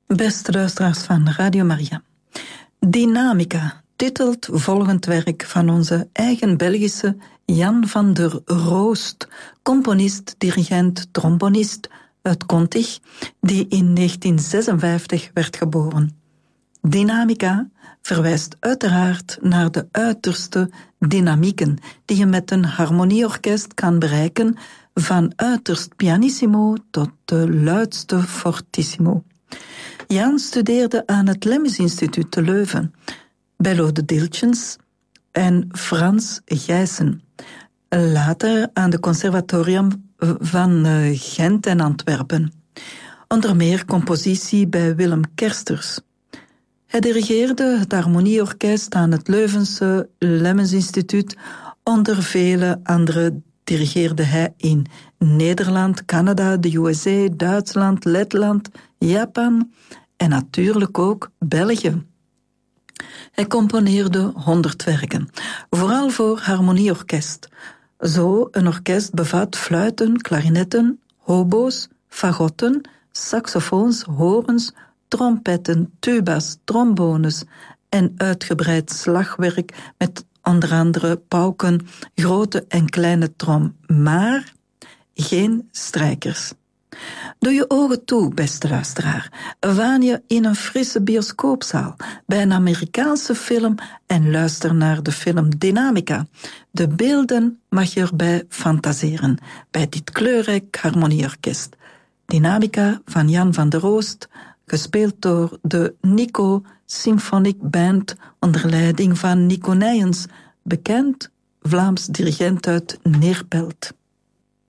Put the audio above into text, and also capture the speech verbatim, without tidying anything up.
Beste luisteraars van Radio Maria. Dynamica titelt volgend werk van onze eigen Belgische Jan van der Roost, componist, dirigent, trombonist uit Contig, die in negentien zesenvijftig werd geboren. Dynamica verwijst uiteraard naar de uiterste dynamieken die je met een harmonieorkest kan bereiken, van uiterst pianissimo tot de luidste fortissimo. Jan studeerde aan het Lemmens Instituut te Leuven, Bello de Diltjens en Frans Gijssen. Later aan de conservatorium van Gent en Antwerpen. Onder meer compositie bij Willem Kersters. Hij dirigeerde het harmonieorkest aan het Leuvense Lemmens Instituut. Onder vele andere dirigeerde hij in Nederland, Canada, de U S A, Duitsland, Letland, Japan en natuurlijk ook België. Hij componeerde honderd werken, vooral voor harmonieorkest. Zo een orkest bevat fluiten, klarinetten, hobo's, fagotten, saxofoons, horens, trompetten, tubas, trombones en uitgebreid slagwerk met onder andere pauken, grote en kleine trom, maar geen strijkers. Doe je ogen toe, beste luisteraar. Waan je in een frisse bioscoopzaal bij een Amerikaanse film en luister naar de film Dynamica. De beelden mag je erbij fantaseren bij dit kleurrijk harmonieorkest. Dynamica van Jan van der Roost, gespeeld door de Nico Symphonic Band onder leiding van Nico Nijens, bekend Vlaams dirigent uit Neerpelt.